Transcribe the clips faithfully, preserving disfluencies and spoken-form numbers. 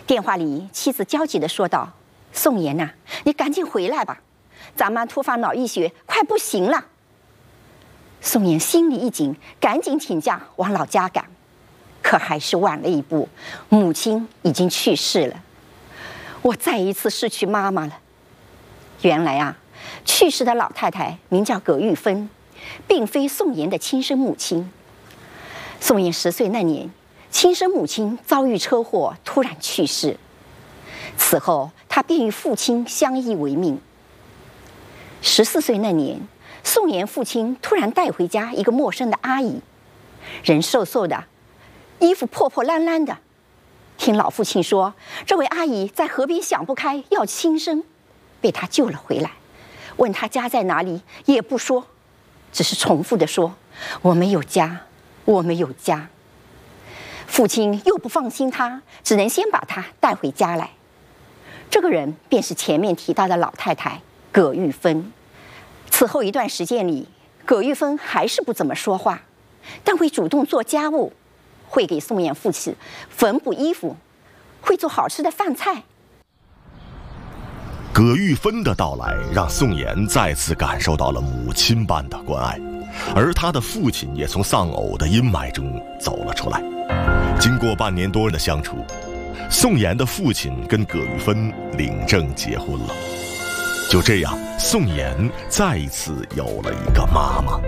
电话里，妻子焦急地说道：“宋妍呐、啊，你赶紧回来吧，咱妈突发脑溢血，快不行了。”宋妍心里一紧，赶紧请假往老家赶，可还是晚了一步，母亲已经去世了。我再一次失去妈妈了。原来啊，去世的老太太名叫葛玉芬，并非宋妍的亲生母亲。宋妍十岁那年，亲生母亲遭遇车祸，突然去世。此后，她便与父亲相依为命。十四岁那年，宋妍父亲突然带回家一个陌生的阿姨，人瘦瘦的，衣服破破烂烂的。听老父亲说，这位阿姨在河边想不开要轻生，被他救了回来。问他家在哪里，也不说，只是重复地说：“我没有家，我没有家。”父亲又不放心他，只能先把他带回家来。这个人便是前面提到的老太太葛玉芬。此后一段时间里，葛玉芬还是不怎么说话，但会主动做家务，会给宋妍父亲缝补衣服，会做好吃的饭菜。 葛玉芬的到来让宋妍再次感受到了母亲般的关爱，而她的父亲也从丧偶的阴霾中走了出来。经过半年多的相处，宋妍的父亲跟葛玉芬领证结婚了。就这样，宋妍再一次有了一个妈妈。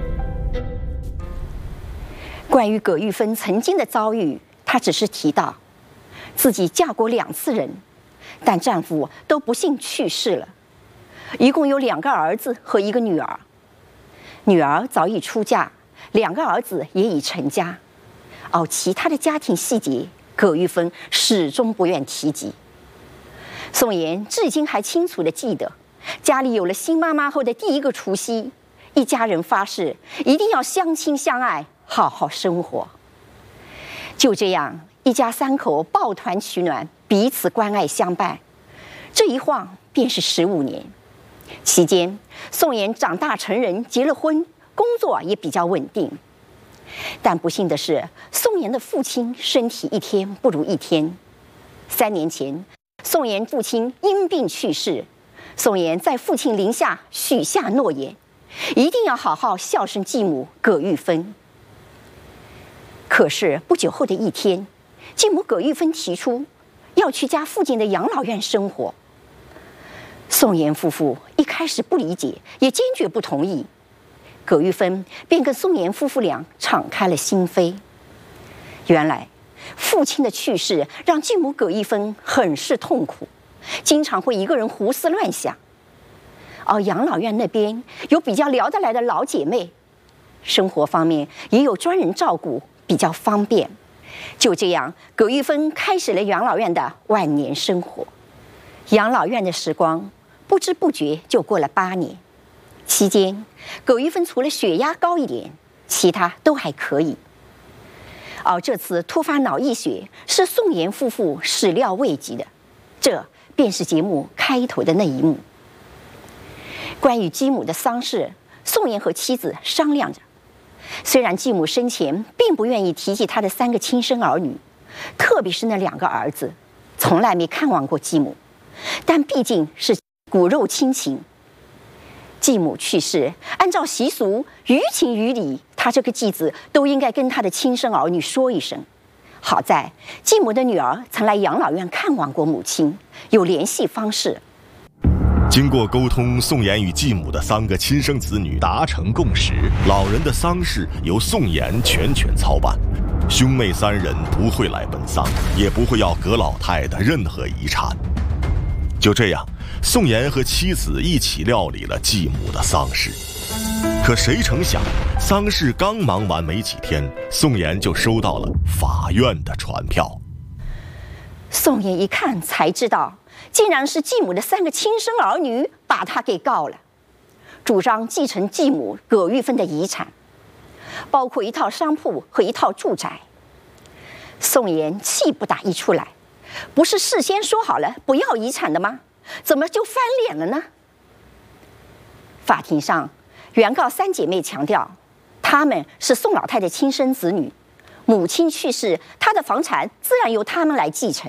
关于葛玉芬曾经的遭遇，她只是提到自己嫁过两次人，但丈夫都不幸去世了，一共有两个儿子和一个女儿。女儿早已出嫁，两个儿子也已成家。而其他的家庭细节，葛玉芬始终不愿提及。宋妍至今还清楚地记得，家里有了新妈妈后的第一个除夕，一家人发誓一定要相亲相爱，好好生活。就这样，一家三口抱团取暖，彼此关爱相伴。这一晃便是十五年。期间，宋妍长大成人，结了婚，工作也比较稳定。但不幸的是，宋妍的父亲身体一天不如一天。三年前，宋妍父亲因病去世，宋妍在父亲陵下许下诺言，一定要好好孝顺继母葛玉芬。可是不久后的一天，继母葛玉芬提出要去家附近的养老院生活。宋妍夫妇一开始不理解，也坚决不同意。葛玉芬便跟宋妍夫妇俩敞开了心扉。原来，父亲的去世让继母葛玉芬很是痛苦，经常会一个人胡思乱想。而养老院那边有比较聊得来的老姐妹，生活方面也有专人照顾，比较方便。就这样，葛玉芬开始了养老院的万年生活。养老院的时光不知不觉就过了八年。期间，葛玉芬除了血压高一点，其他都还可以。而这次突发脑溢血是宋妍夫妇始料未及的，这便是节目开头的那一幕。关于继母的丧事，宋妍和妻子商量着。虽然继母生前并不愿意提及她的三个亲生儿女，特别是那两个儿子，从来没看望过继母，但毕竟是骨肉亲情。继母去世，按照习俗，于情于理，她这个继子都应该跟她的亲生儿女说一声。好在继母的女儿曾来养老院看望过母亲，有联系方式。 经过沟通，宋妍与继母的三个亲生子女达成共识，老人的丧事由宋妍全权操办，兄妹三人不会来奔丧，也不会要葛老太的任何遗产。就这样，宋妍和妻子一起料理了继母的丧事。可谁成想，丧事刚忙完没几天，宋妍就收到了法院的传票。 宋妍一看才知道，竟然是继母的三个亲生儿女把她给告了，主张继承继母葛玉芬的遗产，包括一套商铺和一套住宅。宋妍气不打一处来，不是事先说好了不要遗产的吗？怎么就翻脸了呢？法庭上，原告三姐妹强调，她们是宋老太的亲生子女，母亲去世，她的房产自然由她们来继承。